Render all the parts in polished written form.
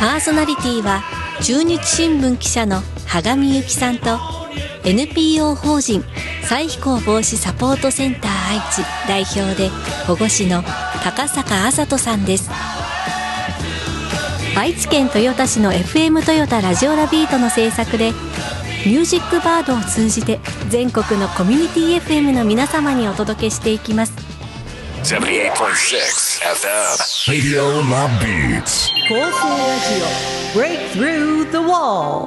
パーソナリティは中日新聞記者の羽上由紀さんと NPO 法人再非行防止サポートセンター愛知代表で保護士の高坂麻人さんです。愛知県豊田市の FM トヨタラジオラビートの制作でミュージックバードを通じて全国のコミュニティ FM の皆様にお届けしていきます。 78.6 FM Radio La Beats 構成ラジオ Break Through the Wall。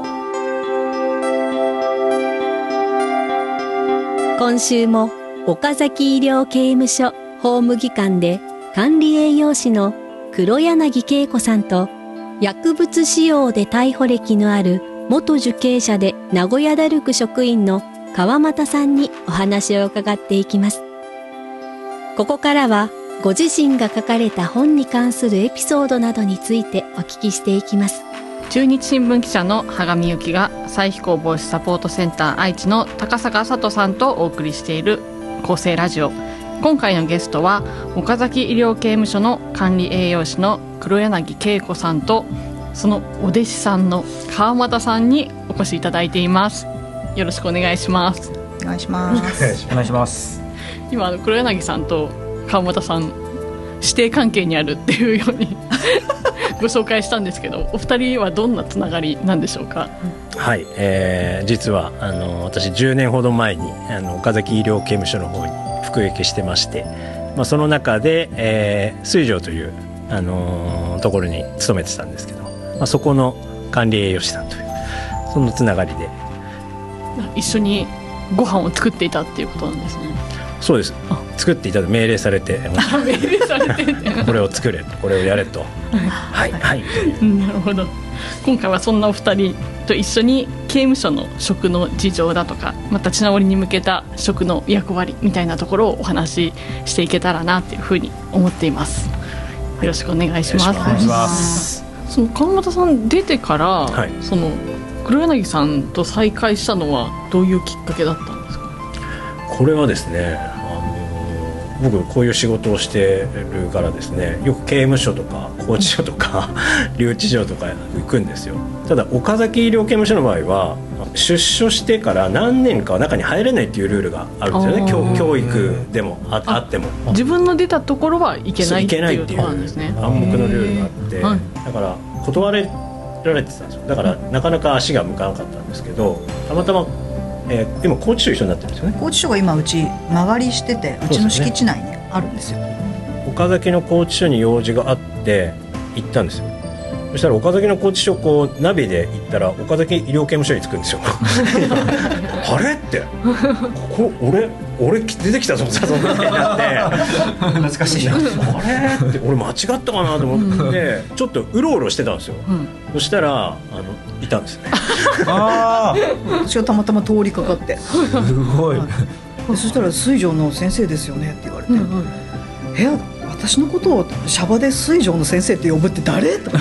今週も岡崎医療刑務所法務技官で管理栄養士の黒柳恵子さんと薬物使用で逮捕歴のある元受刑者で名古屋ダルク職員の川又さんにお話を伺っていきます。ここからはご自身が書かれた本に関するエピソードなどについてお聞きしていきます。 中日新聞記者の羽上由紀が再非行防止サポートセンター愛知の高坂麻人さんとお送りしている厚生ラジオ。今回のゲストは岡崎医療刑務所の管理栄養士の黒柳恵子さんとそのお弟子さんの川又さんにお越しいただいています。よろしくお願いします。 お願いします。 お願いします。 今黒柳さんと川又さん師弟関係にあるっていうようにご紹介したんですけど、お二人はどんなつながりなんでしょうか？ はい、実は私10年ほど前に岡崎医療刑務所の方に服役してまして、その中で、水上という、ところに勤めてたんですけど、そこの管理栄養士さんというそのつながりで一緒にご飯を作っていたっていうことなんですね。 そうです。作っていただ命令されて命令されてこれを作れこれをやれとはいはいなるほど。今回はそんなお二人と一緒に刑務所の食の事情だとか、立ち直りに向けた食の役割みたいなところをお話ししていけたらなというふうに思っています。よろしくお願いします。 お願いします。 その川又さん出てから、 はい、 その黒柳さんと再会したのはどういうきっかけだったんですか？ これはですね、僕こういう仕事をしてるからですね、よく刑務所とか拘置所とか留置所とか行くんですよ。ただ岡崎医療刑務所の場合は出所してから何年かは中に入れないっていうルールがあるんですよね。教育でも あっても自分の出たところはいけないっていうところなんですね。 暗黙のルールがあって、 はい、 だから断られてたんですよ。だからなかなか足が向かなかったんですけど、たまたま今拘置所一緒になってるんですよね。 拘置所が今うち間借りしてて、うちの敷地内にあるんですよ。 岡崎の拘置所に用事があって行ったんですよ。そしたら岡崎の拘置所こうナビで行ったら岡崎医療刑務所に着くんですよあれってここ俺出てきたぞそんなになって懐かしいなあれって俺間違ったかなと思ってちょっとうろうろしてたんですよ、そしたらいたんですね私がたまたま通りかかってすごいそしたら水上の先生ですよねって言われて、私のことをシャバで水上の先生って呼ぶって誰とで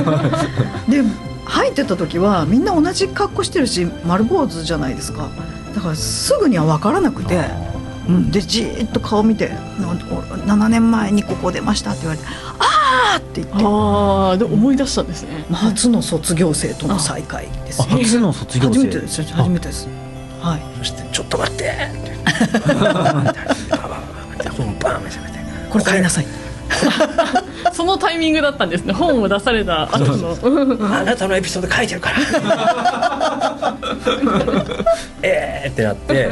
入ってた時はみんな同じ格好してるし丸坊主じゃないですか。だからすぐには分からなくて、でじーっと顔見て7年前にここ出ましたって言われてあーって言ってで思い出したんですね。 初の卒業生との再会です。 初の卒業生初めてです。初めてです。はい。 そしてちょっと待ってって本番めちゃめちゃこれ買いなさいそのタイミングだったんですね。本を出された後のあなたのエピソード書いてるからってなって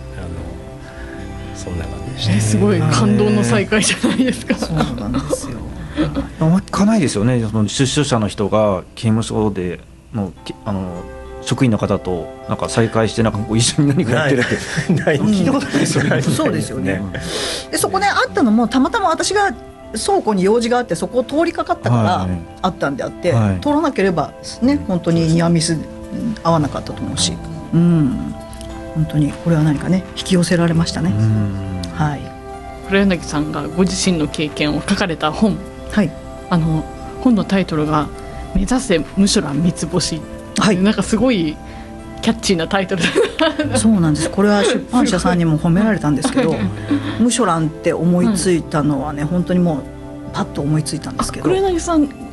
そんな感じでした。 すごい感動の再会じゃないですか。 そうなんですよ聞かないですよね。その出所者の人が刑務所での職員の方となんか再会してなんかこう一緒に何かやってるって聞いたことないですよね。 そうですよね。でそこで会ったのもたまたま私が倉庫に用事があってそこを通りかかったから会ったんであって、通らなければね本当にニアミス合わなかったと思うし、本当にこれは何かね引き寄せられましたね。はい。 黒柳さんがご自身の経験を書かれた本、 はい、 本のタイトルが目指せムショラン三つ星、なんかすごいキャッチーなタイトルそうなんです。これは出版社さんにも褒められたんですけどムショランって思いついたのはね、本当にもうパッと思いついたんですけど、 黒柳さん